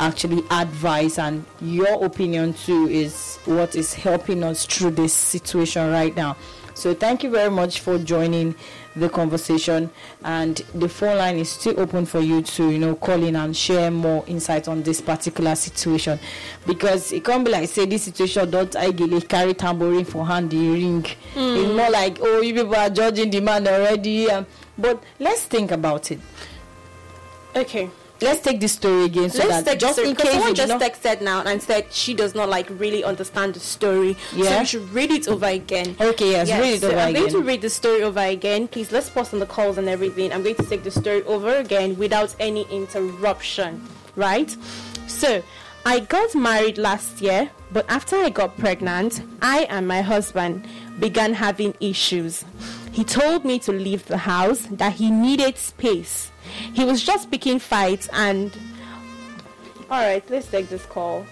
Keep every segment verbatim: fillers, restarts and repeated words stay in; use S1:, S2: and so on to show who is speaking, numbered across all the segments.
S1: actually advice, and your opinion too is what is helping us through this situation right now. So thank you very much for joining the conversation, and the phone line is still open for you to, you know, call in and share more insight on this particular situation, because it can't be like, say, this situation don't I carry tambourine for hand the ring. Mm. It's more like, oh, you people are judging the man already, um, but let's think about it.
S2: Okay,
S1: let's take this story again, so
S2: let's
S1: that just in case
S2: someone
S1: just
S2: know, texted now and said she does not like really understand the story, yeah, so we should read it over again.
S1: Okay, yes, yes. read it
S2: so
S1: over
S2: I'm
S1: again.
S2: going to read the story over again. Please, let's pause on the calls and everything. I'm going to take the story over again without any interruption, right? So, I got married last year, but after I got pregnant, I and my husband began having issues. He told me to leave the house, that he needed space. He was just picking fights and... Alright, let's take this call.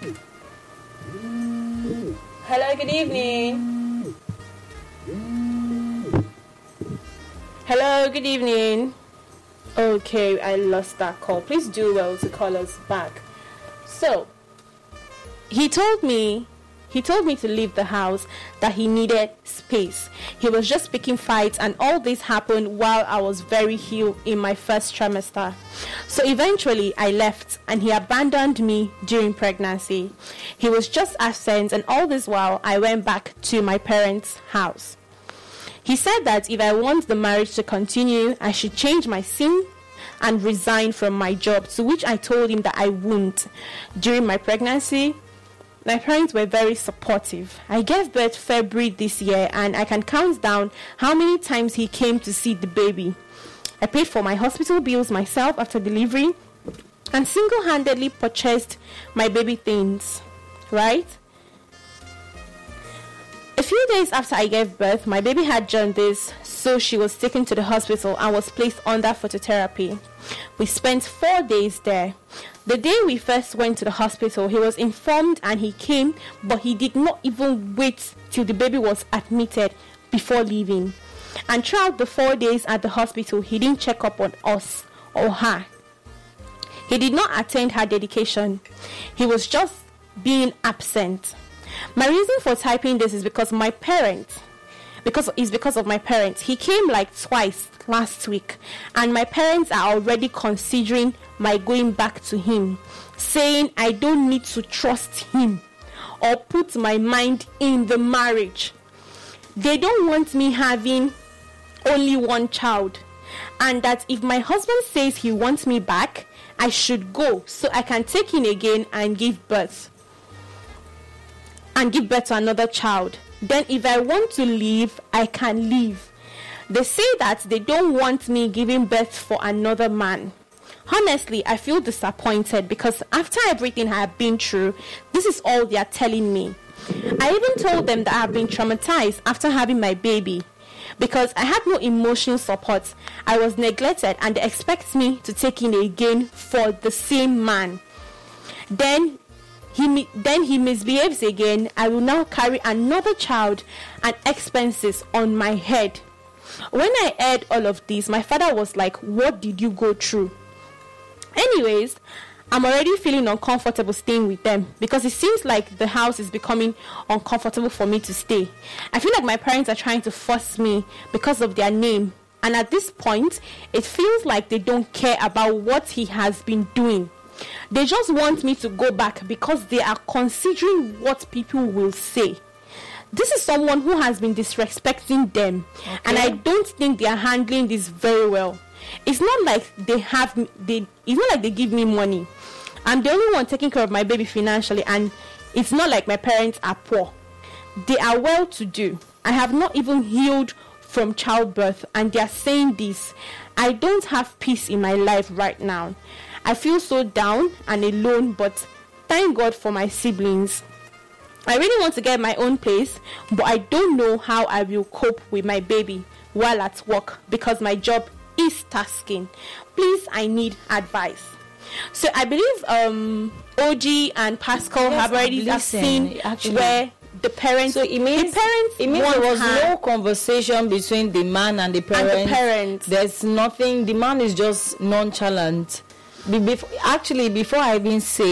S2: Hello, good evening. Hello, good evening. Okay, I lost that call. Please do well to call us back. So, he told me... He told me to leave the house, that he needed space. He was just picking fights, and all this happened while I was very ill in my first trimester. So eventually I left, and he abandoned me during pregnancy. He was just absent, and all this while I went back to my parents' house. He said that if I want the marriage to continue, I should change my SIM and resign from my job, to which I told him that I wouldn't. During my pregnancy, my parents were very supportive. I gave birth February this year, and I can count down how many times he came to see the baby. I paid for my hospital bills myself after delivery and single-handedly purchased my baby things, right? A few days after I gave birth, my baby had jaundice, so she was taken to the hospital and was placed under phototherapy. We spent four days there. The day we first went to the hospital, he was informed and he came, but he did not even wait till the baby was admitted before leaving. And throughout the four days at the hospital, he didn't check up on us or her. He did not attend her dedication. He was just being absent. My reason for typing this is because my parents, because is because of my parents. He came like twice last week, and my parents are already considering my going back to him, saying I don't need to trust him or put my mind in the marriage. They don't want me having only one child, and that if my husband says he wants me back, I should go so I can take in again and give birth and give birth to another child. Then if I want to leave, I can leave. They say that they don't want me giving birth for another man. Honestly, I feel disappointed because after everything I have been through, this is all they are telling me. I even told them that I have been traumatized after having my baby because I had no emotional support. I was neglected, and they expect me to take in again for the same man. Then He then he misbehaves again. I will now carry another child and expenses on my head. When I heard all of this, my father was like, what did you go through? Anyways, I'm already feeling uncomfortable staying with them because it seems like the house is becoming uncomfortable for me to stay. I feel like my parents are trying to force me because of their name. And at this point, it feels like they don't care about what he has been doing. They just want me to go back because they are considering what people will say. This is someone who has been disrespecting them, okay, and I don't think they are handling this very well. It's not like they have they it's not like they give me money. I'm the only one taking care of my baby financially, and it's not like my parents are poor. They are well to do. I have not even healed from childbirth, and they are saying this. I don't have peace in my life right now. I feel so down and alone, but thank God for my siblings. I really want to get my own place, but I don't know how I will cope with my baby while at work because my job is tasking. Please, I need advice. So I believe um, O G and Pascal yes, have already have seen actually where the parents.
S1: So it means
S2: the parents.
S1: It means there was
S2: her,
S1: no conversation between the man and the parents.
S2: And the parents.
S1: There's nothing. The man is just nonchalant. Before, actually, before I even say